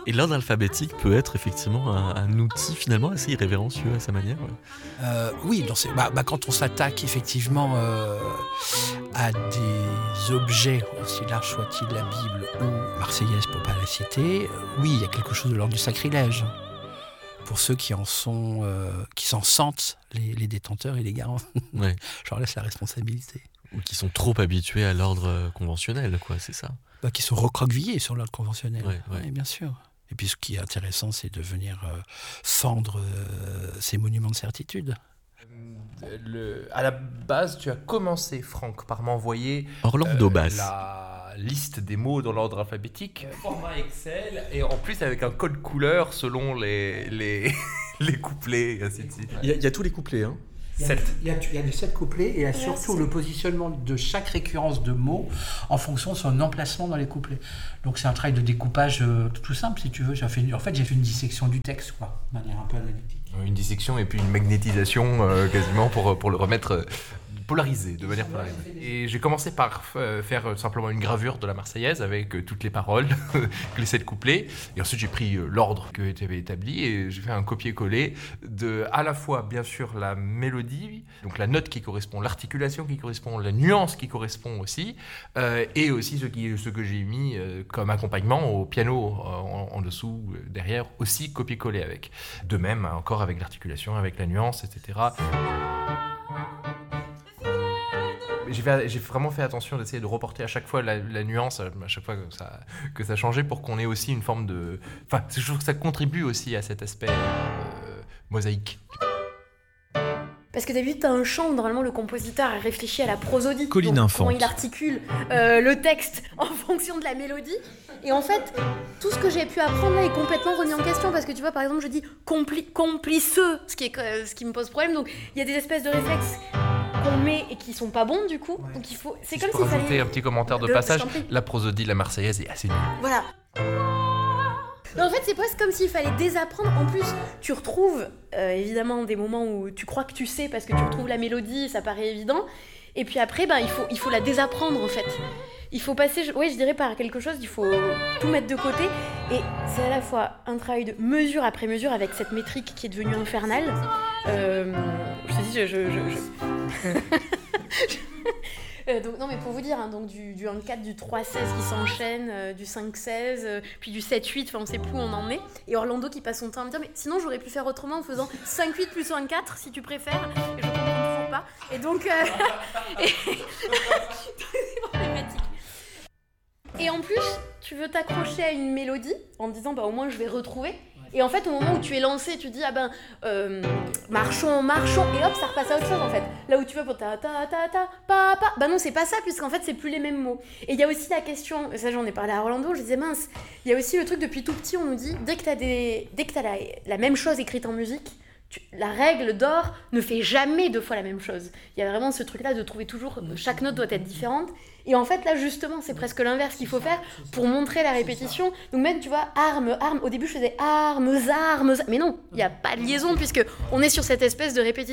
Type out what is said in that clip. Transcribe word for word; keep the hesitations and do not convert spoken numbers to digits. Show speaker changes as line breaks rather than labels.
Et l'ordre alphabétique peut être effectivement un, un outil finalement assez irrévérencieux à sa manière. Ouais.
Euh, oui, dans ces, bah, bah, quand on s'attaque effectivement euh, à des objets, aussi larges soit-il la Bible ou Marseillaise pour pas la citer, euh, oui, il y a quelque chose de l'ordre du sacrilège. Pour ceux qui en sont, euh, qui s'en sentent les, les détenteurs et les garants.
Ouais.
Je leur laisse la responsabilité.
Ou qui sont trop habitués à l'ordre conventionnel, quoi, c'est ça.
Bah, qui sont recroquevillés sur l'ordre conventionnel.
Ouais, ouais.
Oui, bien sûr. Et puis ce qui est intéressant, c'est de venir euh, fendre euh, ces monuments de certitude.
Le, à la base, tu as commencé, Franck, par m'envoyer
Orlando
euh,
Bass.
la liste des mots dans l'ordre alphabétique, format Excel, et en plus avec un code couleur selon les, les, les couplets, et ainsi de suite.
Il y, a, il y a tous les couplets, hein.
Il y, a, il, y a, il y a les sept couplets et il y a surtout le positionnement de chaque récurrence de mots en fonction de son emplacement dans les couplets. Donc c'est un travail de découpage euh, tout simple, si tu veux. J'ai fait une, en fait, j'ai fait une dissection du texte, quoi, de manière un peu analytique.
Une dissection et puis une magnétisation euh, quasiment pour, pour le remettre euh, polarisé, de manière polarisée. Et j'ai commencé par euh, faire simplement une gravure de la Marseillaise avec euh, toutes les paroles, les sept couplets. Et ensuite j'ai pris euh, l'ordre que tu avais établi et j'ai fait un copier-coller de à la fois bien sûr la mélodie, donc la note qui correspond, l'articulation qui correspond, la nuance qui correspond aussi, euh, et aussi ce, qui, ce que j'ai mis euh, comme accompagnement au piano euh, en, en dessous, euh, derrière, aussi copier-coller avec. De même, encore avec l'articulation, avec la nuance, et cetera. J'ai, fait, j'ai vraiment fait attention d'essayer de reporter à chaque fois la, la nuance, à chaque fois que ça, que ça changeait, pour qu'on ait aussi une forme de... Enfin, je trouve que ça contribue aussi à cet aspect euh, mosaïque.
Parce que t'as vu, t'as un chant où normalement le compositeur a réfléchi à la prosodie.
Colline
donc,
Infante.
comment il articule euh, le texte en fonction de la mélodie. Et en fait, tout ce que j'ai pu apprendre là est complètement remis en question. Parce que tu vois, par exemple, je dis compli- compliceux, ce qui, est, euh, ce qui me pose problème. Donc il y a des espèces de réflexes qu'on met et qui sont pas bons du coup. Donc il faut... C'est
Si
comme
je
s'il
peux rajouter
fallait...
un petit commentaire de
Le-
passage,
je t'en prie.
la prosodie de la Marseillaise est assez nulle.
Voilà. Non, en fait, c'est presque comme s'il fallait désapprendre. En plus, tu retrouves euh, évidemment des moments où tu crois que tu sais parce que tu retrouves la mélodie, ça paraît évident. Et puis après, ben, il faut, il faut la désapprendre en fait. Il faut passer, oui, je dirais par quelque chose, il faut tout mettre de côté. Et c'est à la fois un travail de mesure après mesure avec cette métrique qui est devenue infernale. Euh, je te dis, je... je, je, je... Euh, donc, non mais pour vous dire, hein, donc du, du un quatre, du trois seize qui s'enchaîne, euh, du cinq seize, euh, puis du sept huit, enfin on sait plus où on en est. Et Orlando qui passe son temps à me dire mais sinon j'aurais pu faire autrement en faisant cinq huit plus un quatre si tu préfères. Et je comprends toujours pas. Et donc... Euh, et... c'est problématique. Et en plus, tu veux t'accrocher à une mélodie en disant bah au moins je vais retrouver. Et en fait, au moment où tu es lancé, tu dis ah ben euh, marchons, marchons, et hop, ça repasse à autre chose en fait. Là où tu vas pour ta ta ta ta pa pa, bah non, c'est pas ça, puisqu'en fait, c'est plus les mêmes mots. Et il y a aussi la question, ça j'en ai parlé à Orlando, je disais mince, il y a aussi le truc depuis tout petit, on nous dit dès que t'as des, dès que t'as la, la même chose écrite en musique. Tu, la règle d'or ne fait jamais deux fois la même chose. Il y a vraiment ce truc-là de trouver toujours, chaque note doit être différente. Et en fait, là, justement, c'est presque l'inverse qu'il faut faire pour montrer la répétition. Donc même, tu vois, armes, armes. Au début, je faisais armes, armes. Mais non, il n'y a pas de liaison puisque on est sur cette espèce de répétition.